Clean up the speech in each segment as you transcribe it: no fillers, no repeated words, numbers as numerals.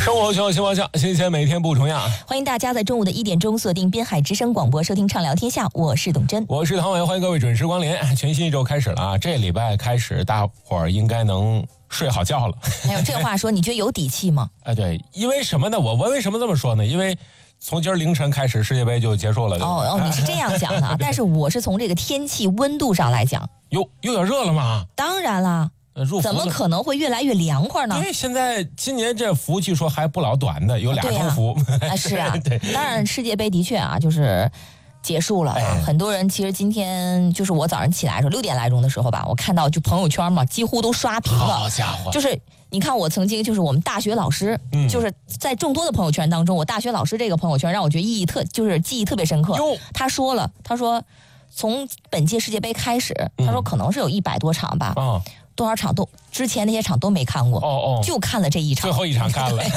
生活全有新方向，新鲜每天不重样。 欢迎大家在中午的1点钟锁定滨海之声广播，收听畅聊天下，我是董真， 我是唐伟，欢迎各位准时光临。全新一周开始了啊，这礼拜开始，大伙儿应该能睡好觉了。 还有这话说，你觉得有底气吗？ 对，因为什么呢？我为什么这么说呢？因为从今儿凌晨开始，世界杯就结束了。 你是这样讲的，但是我是从这个天气温度上来讲。 有点热了吗？ 当然啦。怎么可能会越来越凉快呢？ 因为现在今年这伏据说还不老短的，有2重伏。 是啊，当然世界杯的确啊，就是结束了。很多人其实今天就是我早上起来的时候6点来钟的时候吧，我看到就朋友圈嘛，几乎都刷屏了。 好家伙！ 就是你看我曾经就是我们大学老师，就是在众多的朋友圈当中，我大学老师这个朋友圈让我觉得记忆特别深刻。他说从本届世界杯开始，他说可能是有100多场吧。多少场之前那些场都没看过，就看了这一场， 最后一场看了，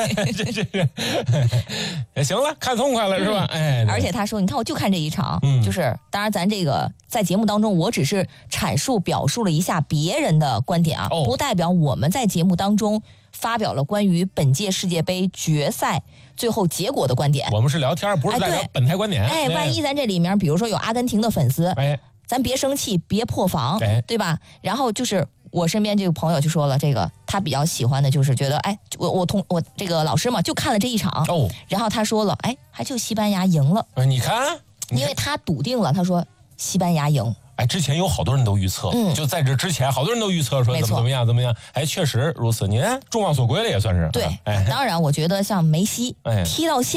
行了，看痛快了是吧？ 而且他说，你看我就看这一场，就是当然咱这个在节目当中，我只是表述了一下别人的观点啊，不代表我们在节目当中发表了关于本届世界杯决赛最后结果的观点。 我们是聊天，不是代表本台观点。 万一咱这里面比如说有阿根廷的粉丝，咱别生气，别破防，对吧？然后就是我身边这个朋友就说了，这个他比较喜欢的就是觉得，我这个老师嘛就看了这一场，然后他说了，还就西班牙赢了。 你看， 因为他笃定了，他说西班牙赢。 之前有好多人都预测，就在这之前，好多人都预测说怎么样，确实如此。您众望所归了，也算是。 对，当然我觉得像梅西踢到现